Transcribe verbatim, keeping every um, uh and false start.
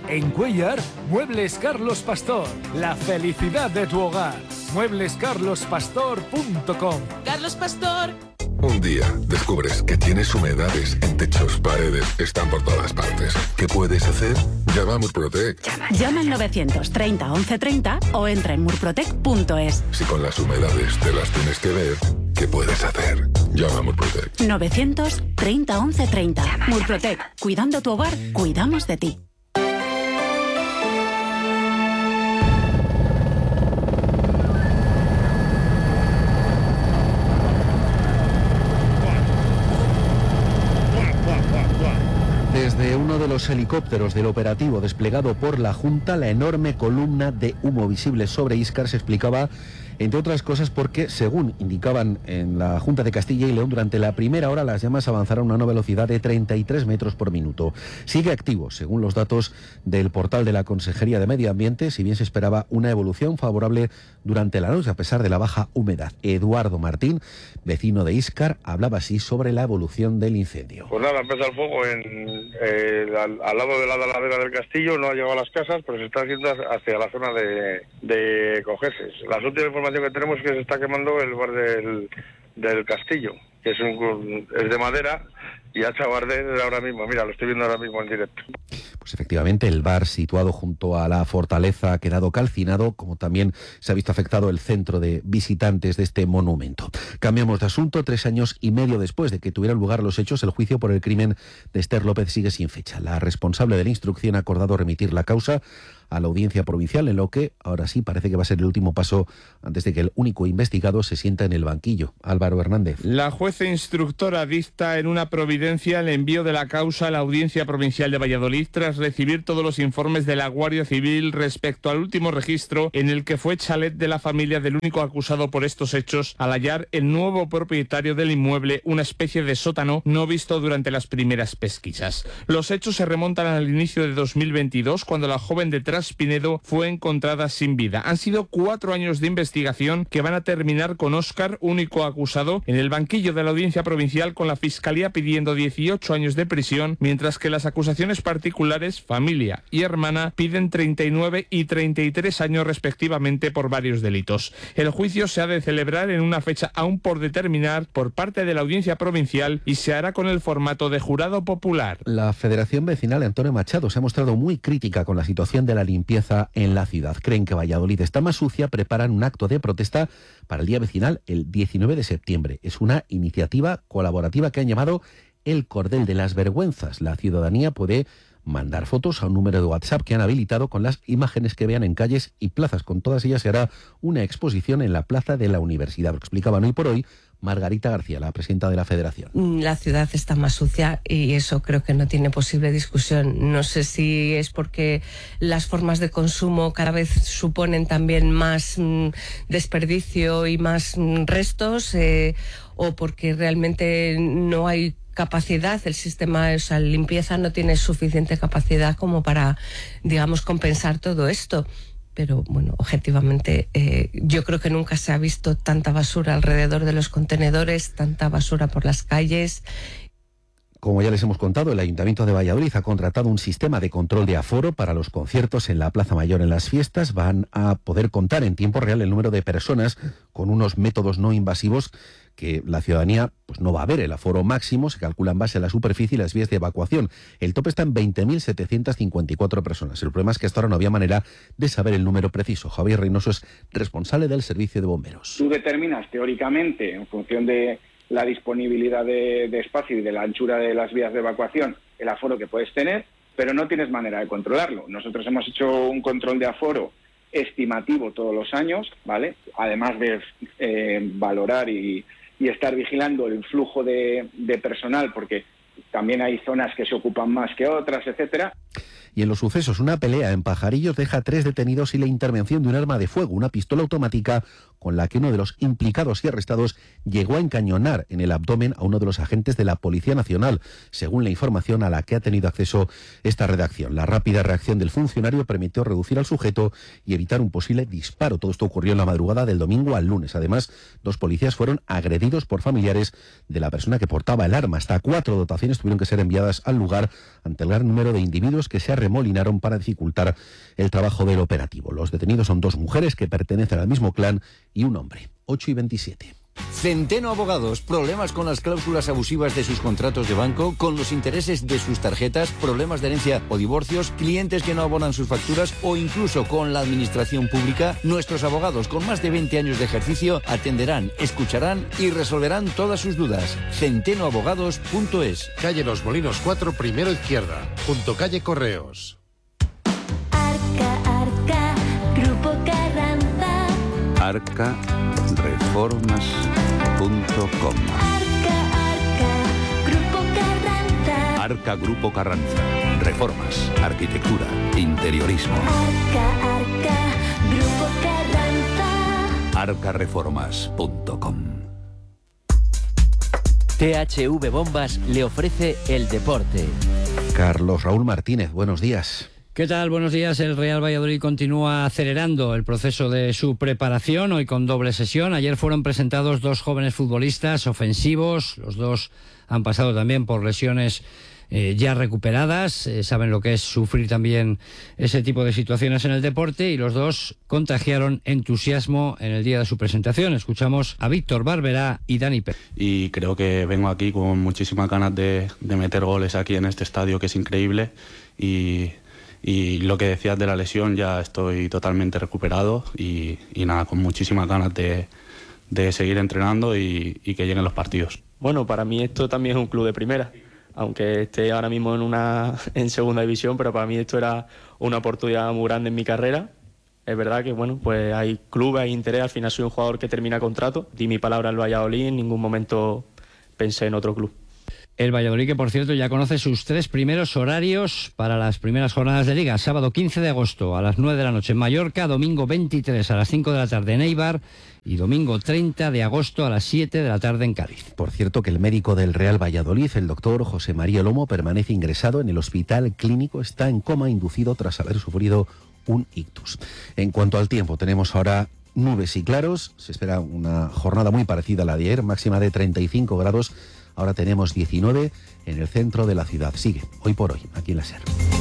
En Cuéllar, Muebles Carlos Pastor. La felicidad de tu hogar. muebles carlos pastor punto com. Carlos Pastor. Un día descubres que tienes humedades en techos, paredes, están por todas partes. ¿Qué puedes hacer? Llama a Murprotec. Llama, Llama al novecientos treinta once treinta o entra en murprotec punto es. Si con las humedades te las tienes que ver, ¿qué puedes hacer? Llama a Murprotec. novecientos treinta once treinta. Llama, Murprotec. Llama. Cuidando tu hogar, cuidamos de ti. Desde uno de los helicópteros del operativo desplegado por la Junta, la enorme columna de humo visible sobre Íscar se explicaba, entre otras cosas, porque, según indicaban en la Junta de Castilla y León, durante la primera hora las llamas avanzaron a una velocidad de treinta y tres metros por minuto. Sigue activo, según los datos del portal de la Consejería de Medio Ambiente, si bien se esperaba una evolución favorable durante la noche, a pesar de la baja humedad. Eduardo Martín, vecino de Íscar, hablaba así sobre la evolución del incendio. Pues nada, empieza el fuego en, eh, al, al lado de la ladera del castillo, no ha llegado a las casas, pero se está haciendo hacia la zona de, de Cojeses. Las últimas informaciones que tenemos es que se está quemando el bar del, del castillo, que es, un, es de madera y ha echado a arder ahora mismo. Mira, lo estoy viendo ahora mismo en directo. Pues efectivamente, el bar situado junto a la fortaleza ha quedado calcinado, como también se ha visto afectado el centro de visitantes de este monumento. Cambiamos de asunto. Tres años y medio después de que tuvieran lugar los hechos, el juicio por el crimen de Esther López sigue sin fecha. La responsable de la instrucción ha acordado remitir la causa a la audiencia provincial, en lo que ahora sí parece que va a ser el último paso antes de que el único investigado se sienta en el banquillo. Álvaro Hernández. La jueza instructora dicta en una providencia el envío de la causa a la audiencia provincial de Valladolid tras recibir todos los informes de la Guardia Civil respecto al último registro en el que fue chalet de la familia del único acusado por estos hechos al hallar el nuevo propietario del inmueble, una especie de sótano no visto durante las primeras pesquisas. Los hechos se remontan al inicio de dos mil veintidós, cuando la joven de Traspinedo fue encontrada sin vida. Han sido cuatro años de investigación que van a terminar con Óscar, único acusado, en el banquillo de la audiencia provincial, con la Fiscalía pidiendo dieciocho años de prisión, mientras que las acusaciones particulares, familia y hermana, piden treinta y nueve y treinta y tres años respectivamente por varios delitos. El juicio se ha de celebrar en una fecha aún por determinar por parte de la audiencia provincial y se hará con el formato de jurado popular. La Federación Vecinal Antonio Machado se ha mostrado muy crítica con la situación de la limpieza en la ciudad. Creen que Valladolid está más sucia, preparan un acto de protesta para el Día Vecinal el diecinueve de septiembre. Es una iniciativa colaborativa que han llamado El Cordel de las Vergüenzas. La ciudadanía puede mandar fotos a un número de WhatsApp que han habilitado con las imágenes que vean en calles y plazas. Con todas ellas se hará una exposición en la plaza de la Universidad. Lo explicaban hoy por hoy Margarita García, la presidenta de la Federación. La ciudad está más sucia y eso creo que no tiene posible discusión. No sé si es porque las formas de consumo cada vez suponen también más mmm, desperdicio y más mmm, restos eh, o porque realmente no hay capacidad, el sistema, o sea, limpieza no tiene suficiente capacidad como para, digamos, compensar todo esto. Pero, bueno, objetivamente, eh, yo creo que nunca se ha visto tanta basura alrededor de los contenedores, tanta basura por las calles. Como ya les hemos contado, el Ayuntamiento de Valladolid ha contratado un sistema de control de aforo para los conciertos en la Plaza Mayor en las fiestas. Van a poder contar en tiempo real el número de personas con unos métodos no invasivos que la ciudadanía pues no va a ver. El aforo máximo se calcula en base a la superficie y las vías de evacuación. El tope está en veinte mil setecientas cincuenta y cuatro personas. El problema es que hasta ahora no había manera de saber el número preciso. Javier Reynoso es responsable del servicio de bomberos. Tú determinas teóricamente, en función de la disponibilidad de, de espacio y de la anchura de las vías de evacuación, el aforo que puedes tener, pero no tienes manera de controlarlo. Nosotros hemos hecho un control de aforo estimativo todos los años, ¿vale? Además de eh, valorar y y estar vigilando el flujo de, de personal, porque también hay zonas que se ocupan más que otras, etcétera. Y en los sucesos, una pelea en Pajarillos deja tres detenidos y la intervención de un arma de fuego, una pistola automática con la que uno de los implicados y arrestados llegó a encañonar en el abdomen a uno de los agentes de la Policía Nacional, según la información a la que ha tenido acceso esta redacción. La rápida reacción del funcionario permitió reducir al sujeto y evitar un posible disparo. Todo esto ocurrió en la madrugada del domingo al lunes. Además, dos policías fueron agredidos por familiares de la persona que portaba el arma. Hasta cuatro dotaciones habitaciones tuvieron que ser enviadas al lugar ante el gran número de individuos que se arremolinaron para dificultar el trabajo del operativo. Los detenidos son dos mujeres que pertenecen al mismo clan y un hombre. ocho y veintisiete. Centeno Abogados, problemas con las cláusulas abusivas de sus contratos de banco, con los intereses de sus tarjetas, problemas de herencia o divorcios, clientes que no abonan sus facturas o incluso con la administración pública. Nuestros abogados con más de veinte años de ejercicio atenderán, escucharán y resolverán todas sus dudas. centeno abogados punto es. Calle Los Molinos cuatro, primero izquierda, junto calle Correos. Arca, Arca, Grupo Carranza. Arca Reformas punto com. Arca, Arca, Grupo Carranza. Arca Grupo Carranza. Reformas, arquitectura, interiorismo. Arca, Arca, Grupo Carranza. Arca Reformas punto com. T H V Bombas le ofrece el deporte. Carlos Raúl Martínez, buenos días. ¿Qué tal? Buenos días. El Real Valladolid continúa acelerando el proceso de su preparación, hoy con doble sesión. Ayer fueron presentados dos jóvenes futbolistas ofensivos. Los dos han pasado también por lesiones eh, ya recuperadas. Eh, saben lo que es sufrir también ese tipo de situaciones en el deporte, y los dos contagiaron entusiasmo en el día de su presentación. Escuchamos a Víctor Barberá y Dani Pérez. Y creo que vengo aquí con muchísimas ganas de, de meter goles aquí en este estadio, que es increíble. Y... Y lo que decías de la lesión, ya estoy totalmente recuperado y, y nada, con muchísimas ganas de, de seguir entrenando y, y que lleguen los partidos. Bueno, para mí esto también es un club de primera, aunque esté ahora mismo en, una, en segunda división, pero para mí esto era una oportunidad muy grande en mi carrera. Es verdad que bueno, pues hay clubes, hay interés, al final soy un jugador que termina contrato. Di mi palabra al Valladolid, en ningún momento pensé en otro club. El Valladolid, que por cierto ya conoce sus tres primeros horarios para las primeras jornadas de Liga. Sábado quince de agosto a las nueve de la noche en Mallorca, domingo veintitrés a las cinco de la tarde en Eibar y domingo treinta de agosto a las siete de la tarde en Cádiz. Por cierto, que el médico del Real Valladolid, el doctor José María Lomo, permanece ingresado en el hospital clínico. Está en coma inducido tras haber sufrido un ictus. En cuanto al tiempo, tenemos ahora nubes y claros. Se espera una jornada muy parecida a la de ayer, máxima de treinta y cinco grados. Ahora tenemos diecinueve en el centro de la ciudad. Sigue, hoy por hoy, aquí en la SER.